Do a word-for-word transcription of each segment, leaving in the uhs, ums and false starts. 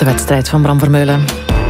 De wedstrijd van Bram Vermeulen.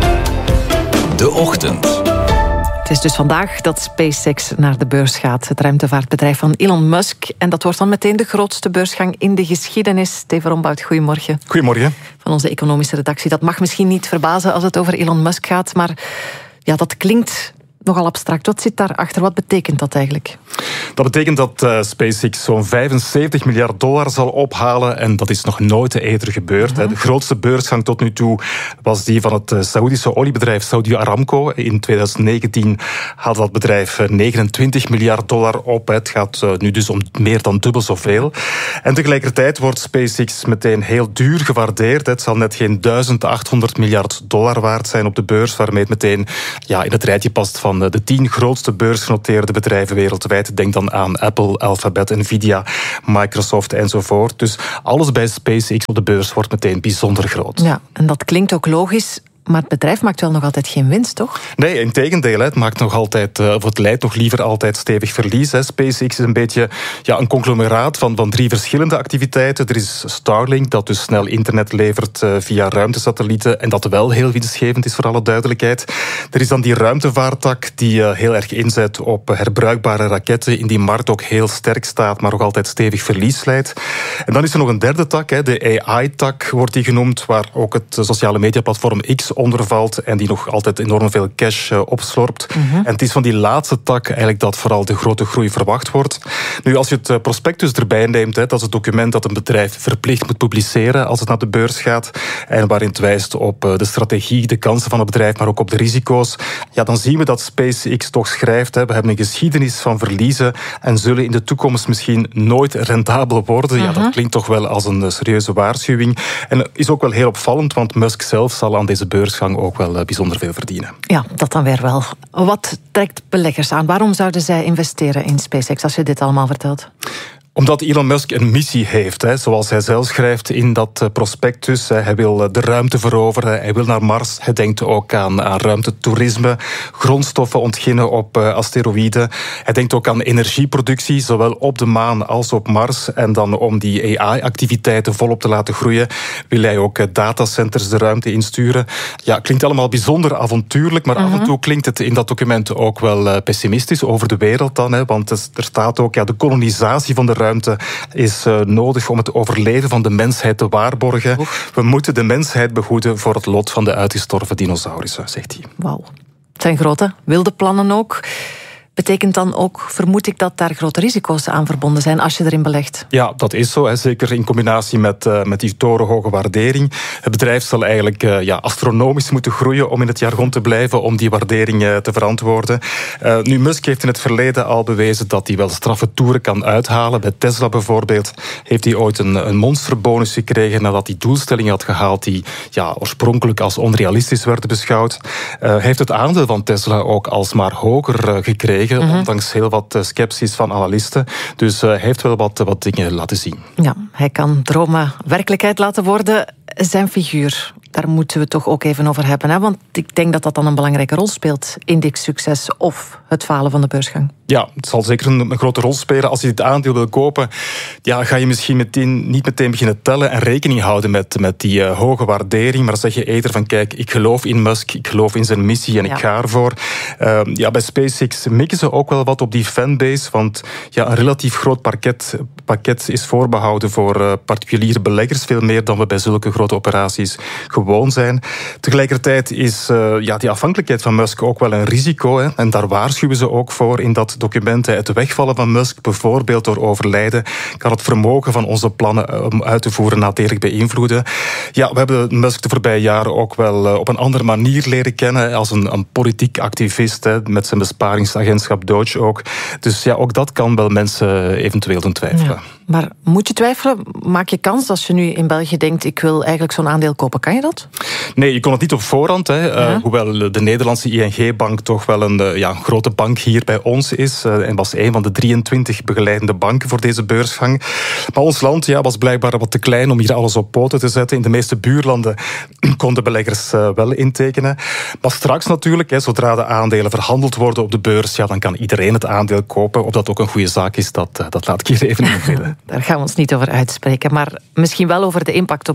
De Ochtend. Het is dus vandaag dat SpaceX naar de beurs gaat. Het ruimtevaartbedrijf van Elon Musk. En dat wordt dan meteen de grootste beursgang in de geschiedenis. Steven Rombout, goedemorgen. Goedemorgen. Van onze economische redactie. Dat mag misschien niet verbazen als het over Elon Musk gaat. Maar ja, dat klinkt nogal abstract. Wat zit daarachter? Wat betekent dat eigenlijk? Dat betekent dat uh, SpaceX zo'n vijfenzeventig miljard dollar zal ophalen. En dat is nog nooit eerder gebeurd. Mm-hmm. De grootste beursgang tot nu toe was die van het Saoedische oliebedrijf Saudi Aramco. In twintig negentien had dat bedrijf negenentwintig miljard dollar op. Het gaat uh, nu dus om meer dan dubbel zoveel. En tegelijkertijd wordt SpaceX meteen heel duur gewaardeerd. Het zal net geen duizend achthonderd miljard dollar waard zijn op de beurs, waarmee het meteen ja, in het rijtje past van de tien grootste beursgenoteerde bedrijven wereldwijd. Denk dan aan Apple, Alphabet, Nvidia, Microsoft enzovoort. Dus alles bij SpaceX op de beurs wordt meteen bijzonder groot. Ja, en dat klinkt ook logisch. Maar het bedrijf maakt wel nog altijd geen winst, toch? Nee, integendeel. Het maakt nog altijd, of het leidt nog liever altijd stevig verlies. SpaceX is een beetje ja, een conglomeraat van, van drie verschillende activiteiten. Er is Starlink, dat dus snel internet levert via ruimtesatellieten en dat wel heel winstgevend is, voor alle duidelijkheid. Er is dan die ruimtevaarttak die heel erg inzet op herbruikbare raketten, in die markt ook heel sterk staat, maar nog altijd stevig verlies leidt. En dan is er nog een derde tak, de A I-tak wordt die genoemd, waar ook het sociale mediaplatform X ondervalt en die nog altijd enorm veel cash uh, opslorpt. Mm-hmm. En het is van die laatste tak eigenlijk dat vooral de grote groei verwacht wordt. Nu, als je het uh, prospectus erbij neemt, hè, dat is het document dat een bedrijf verplicht moet publiceren als het naar de beurs gaat, en waarin het wijst op uh, de strategie, de kansen van het bedrijf, maar ook op de risico's, ja, dan zien we dat SpaceX toch schrijft, hè, we hebben een geschiedenis van verliezen en zullen in de toekomst misschien nooit rentabel worden. Mm-hmm. Ja, dat klinkt toch wel als een uh, serieuze waarschuwing. En is ook wel heel opvallend, want Musk zelf zal aan deze beursgang ook wel bijzonder veel verdienen. Ja, dat dan weer wel. Wat trekt beleggers aan? Waarom zouden zij investeren in SpaceX als je dit allemaal vertelt? Omdat Elon Musk een missie heeft, hè, zoals hij zelf schrijft in dat prospectus. Hij wil de ruimte veroveren, hij wil naar Mars. Hij denkt ook aan, aan ruimtetoerisme, grondstoffen ontginnen op uh, asteroïden. Hij denkt ook aan energieproductie, zowel op de maan als op Mars. En dan om die A I-activiteiten volop te laten groeien, wil hij ook uh, datacenters de ruimte insturen. Ja, klinkt allemaal bijzonder avontuurlijk, maar uh-huh. af en toe klinkt het in dat document ook wel uh, pessimistisch over de wereld dan. Hè, want er staat ook, ja, de kolonisatie van de ruimte is uh, nodig om het overleven van de mensheid te waarborgen. Oef. We moeten de mensheid behoeden voor het lot van de uitgestorven dinosaurussen, zegt hij. Wauw. Het zijn grote, wilde plannen ook. Betekent dan ook, vermoed ik, dat daar grote risico's aan verbonden zijn als je erin belegt? Ja, dat is zo. Hè. Zeker in combinatie met, uh, met die torenhoge waardering. Het bedrijf zal eigenlijk uh, ja, astronomisch moeten groeien om in het jargon te blijven, om die waardering uh, te verantwoorden. Uh, nu, Musk heeft in het verleden al bewezen dat hij wel straffe toeren kan uithalen. Bij Tesla bijvoorbeeld heeft hij ooit een, een monsterbonus gekregen nadat hij doelstellingen had gehaald die ja, oorspronkelijk als onrealistisch werden beschouwd. Uh, hij heeft het aandeel van Tesla ook alsmaar hoger uh, gekregen. Mm-hmm. Ondanks heel wat scepties van analisten. Dus hij uh, heeft wel wat, wat dingen laten zien. Ja, hij kan dromen werkelijkheid laten worden. Zijn figuur, daar moeten we het toch ook even over hebben. Hè? Want ik denk dat dat dan een belangrijke rol speelt in dit succes of het falen van de beursgang. Ja, het zal zeker een, een grote rol spelen. Als je dit aandeel wil kopen, ja, ga je misschien meteen, niet meteen beginnen tellen en rekening houden met, met die uh, hoge waardering. Maar zeg je eerder van, kijk, ik geloof in Musk, ik geloof in zijn missie en ja. ik ga ervoor. Uh, ja, bij SpaceX mikken ze ook wel wat op die fanbase, want ja, een relatief groot pakket, pakket is voorbehouden voor uh, particuliere beleggers, veel meer dan we bij zulke grote operaties gewoon zijn. Tegelijkertijd is uh, ja, die afhankelijkheid van Musk ook wel een risico, hè, en daar waarschuwen ze ook voor in dat documenten. Het wegvallen van Musk, bijvoorbeeld door overlijden, kan het vermogen van onze plannen om uit te voeren nadelig beïnvloeden. Ja, we hebben Musk de voorbije jaren ook wel op een andere manier leren kennen, als een, een politiek activist, hè, met zijn besparingsagentschap Doge ook. Dus ja, ook dat kan wel mensen eventueel doen twijfelen. Ja. Maar moet je twijfelen? Maak je kans als je nu in België denkt, ik wil eigenlijk zo'n aandeel kopen? Kan je dat? Nee, je kon het niet op voorhand. Hè. Ja. Uh, hoewel de Nederlandse I N G-bank toch wel een, ja, een grote bank hier bij ons is. Uh, en was een van de drieëntwintig begeleidende banken voor deze beursgang. Maar ons land ja, was blijkbaar wat te klein om hier alles op poten te zetten. In de meeste buurlanden konden beleggers uh, wel intekenen. Maar straks natuurlijk, hè, zodra de aandelen verhandeld worden op de beurs, ja, dan kan iedereen het aandeel kopen. Of dat ook een goede zaak is, dat, uh, dat laat ik hier even in het midden. Daar gaan we ons niet over uitspreken. Maar misschien wel over de impact op de beurs.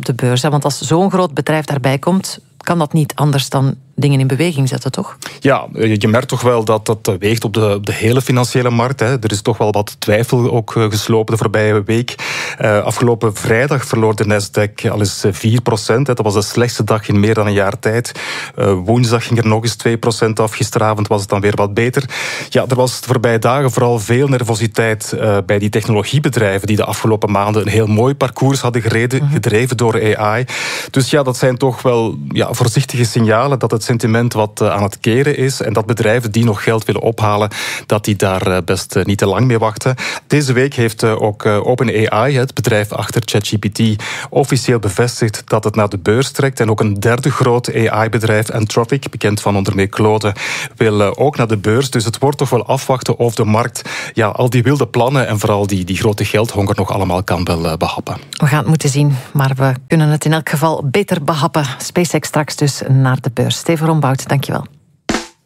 Hè? Want als zo'n groot bedrijf daarbij komt, kan dat niet anders dan dingen in beweging zetten, toch? Ja, je merkt toch wel dat dat weegt op de, de hele financiële markt. Hè. Er is toch wel wat twijfel ook geslopen de voorbije week. Uh, afgelopen vrijdag verloor de Nasdaq al eens vier procent. Hè. Dat was de slechtste dag in meer dan een jaar tijd. Uh, woensdag ging er nog eens twee procent af. Gisteravond was het dan weer wat beter. Ja, er was de voorbije dagen vooral veel nervositeit uh, bij die technologiebedrijven die de afgelopen maanden een heel mooi parcours hadden gereden, mm-hmm. gedreven door A I. Dus ja, dat zijn toch wel ja, voorzichtige signalen dat het sentiment wat aan het keren is en dat bedrijven die nog geld willen ophalen, dat die daar best niet te lang mee wachten. Deze week heeft ook OpenAI, het bedrijf achter ChatGPT, officieel bevestigd dat het naar de beurs trekt. En ook een derde groot A I-bedrijf, Anthropic, bekend van onder meer Claude, wil ook naar de beurs. Dus het wordt toch wel afwachten of de markt ja, al die wilde plannen en vooral die, die grote geldhonger nog allemaal kan wel behappen. We gaan het moeten zien, maar we kunnen het in elk geval beter behappen. SpaceX straks dus naar de beurs. Steven Rombout, dankjewel.